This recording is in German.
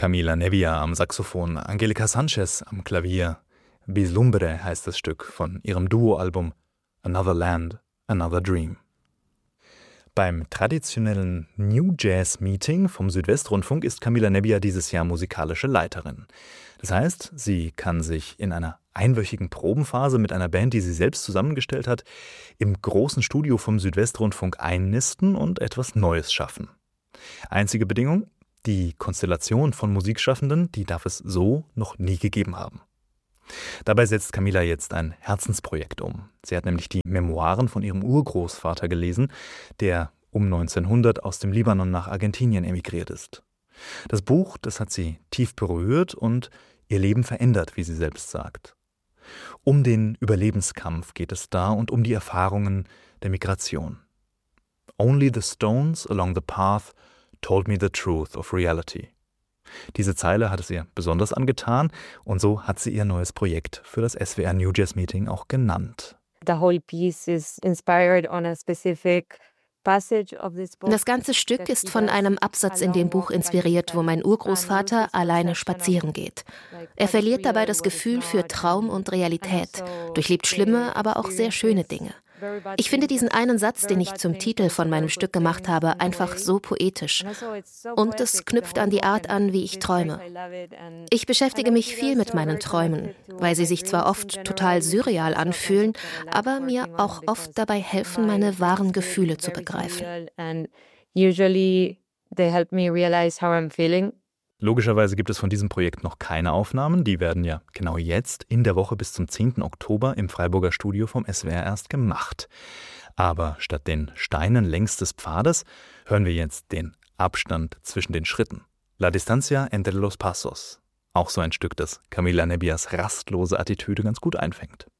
Camila Nevia am Saxophon, Angelica Sanchez am Klavier. Vislumbre heißt das Stück von ihrem Duoalbum Another Land, Another Dream. Beim traditionellen New Jazz Meeting vom Südwestrundfunk ist Camila Nevia dieses Jahr musikalische Leiterin. Das heißt, sie kann sich in einer einwöchigen Probenphase mit einer Band, die sie selbst zusammengestellt hat, im großen Studio vom Südwestrundfunk einnisten und etwas Neues schaffen. Einzige Bedingung: die Konstellation von Musikschaffenden, die darf es so noch nie gegeben haben. Dabei setzt Camila jetzt ein Herzensprojekt um. Sie hat nämlich die Memoiren von ihrem Urgroßvater gelesen, der um 1900 aus dem Libanon nach Argentinien emigriert ist. Das Buch, das hat sie tief berührt und ihr Leben verändert, wie sie selbst sagt. Um den Überlebenskampf geht es da und um die Erfahrungen der Migration. Only the stones along the path told me the truth of reality. Diese Zeile hat es ihr besonders angetan und so hat sie ihr neues Projekt für das SWR New Jazz Meeting auch genannt. The whole piece is inspired on a specific passage of this book. Das ganze Stück ist von einem Absatz in dem Buch inspiriert, wo mein Urgroßvater alleine spazieren geht. Er verliert dabei das Gefühl für Traum und Realität, durchlebt schlimme, aber auch sehr schöne Dinge. Ich finde diesen einen Satz, den ich zum Titel von meinem Stück gemacht habe, einfach so poetisch. Und es knüpft an die Art an, wie ich träume. Ich beschäftige mich viel mit meinen Träumen, weil sie sich zwar oft total surreal anfühlen, aber mir auch oft dabei helfen, meine wahren Gefühle zu begreifen. Usually they help me realize how I'm feeling. Logischerweise gibt es von diesem Projekt noch keine Aufnahmen. Die werden ja genau jetzt in der Woche bis zum 10. Oktober im Freiburger Studio vom SWR erst gemacht. Aber statt den Steinen längs des Pfades hören wir jetzt den Abstand zwischen den Schritten. La distancia entre los pasos. Auch so ein Stück, das Camila Nevias rastlose Attitüde ganz gut einfängt.